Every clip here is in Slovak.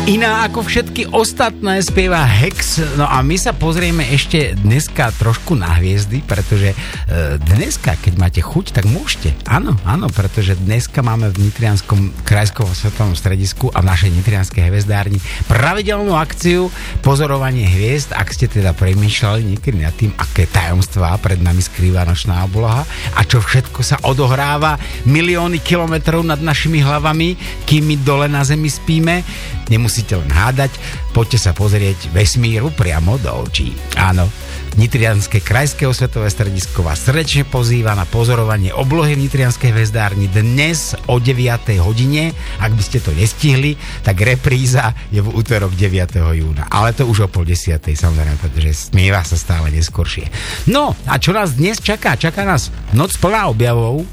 Iná ako všetky ostatné spieva Hex. No a my sa pozrieme ešte dneska trošku na hviezdy, pretože dneska, keď máte chuť, tak môžete. Áno, pretože dneska máme v Nitrianskom krajskom svetovom stredisku a v našej nitrianskej hvězdárni pravidelnú akciu pozorovanie hviezd. Ak ste teda premýšľali niekedy nad tým, aké tajomstvá pred nami skrýva nočná obloha a čo všetko sa odohráva milióny kilometrov nad našimi hlavami, kým my dole na zemi spíme, nemusíte len hádať, poďte sa pozrieť vesmíru priamo do očí. Áno, Nitrianske krajské osvetové stredisko vás srdečne pozýva na pozorovanie oblohy v Nitrianskej hvězdárni dnes o 9. hodine. Ak by ste to nestihli, tak repríza je v útorok 9. júna. Ale to už o 9:30, samozrejme, pretože smieva sa stále neskôršie. No, a čo nás dnes čaká? Čaká nás noc plná objavov.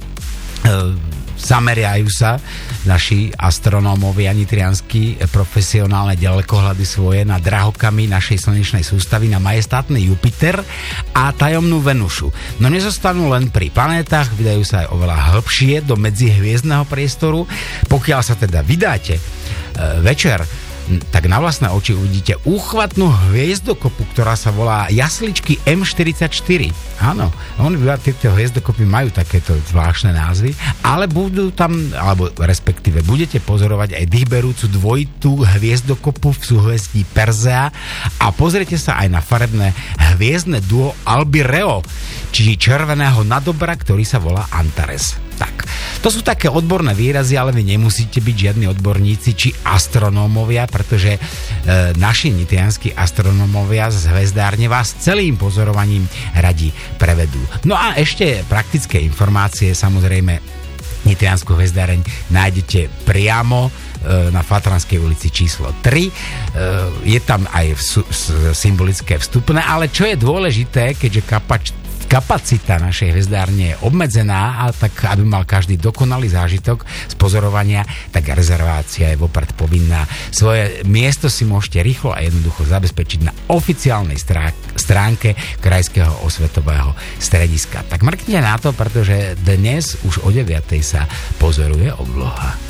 Zameriajú sa naši astronómovia nitrianskí profesionálne ďalekohľady svoje na drahokamy našej slnečnej sústavy, na majestátny Jupiter a tajomnú Venušu. No nezostanú len pri planetách, vydajú sa aj oveľa hĺbšie do medzihviezdneho priestoru. Pokiaľ sa teda vydáte večer, tak na vlastné oči uvidíte úchvatnú hviezdokopu, ktorá sa volá Jasličky M44. Áno, tieto hviezdokopy majú takéto zvláštne názvy, ale budú tam, alebo respektíve budete pozorovať aj dýchberúcu dvojitú hviezdokopu v súhvezdí Persea a pozrite sa aj na farebné hviezdne duo Albireo, čiže červeného nadobra, ktorý sa volá Antares. Tak, to sú také odborné výrazy, ale vy nemusíte byť žiadni odborníci či astronómovia, pretože naši nitrianskí astronómovia z hvězdárne vás celým pozorovaním radi prevedú. No a ešte praktické informácie, samozrejme Nitriansku hvězdáreň nájdete priamo na Fatranskej ulici číslo 3. Je tam aj symbolické vstupné, ale čo je dôležité, keďže kapacita našej hvězdárne je obmedzená a tak, aby mal každý dokonalý zážitok z pozorovania, tak rezervácia je vopred povinná. Svoje miesto si môžete rýchlo a jednoducho zabezpečiť na oficiálnej stránke Krajského osvetového strediska. Tak mrknite na to, pretože dnes už o 9:00 sa pozoruje obloha.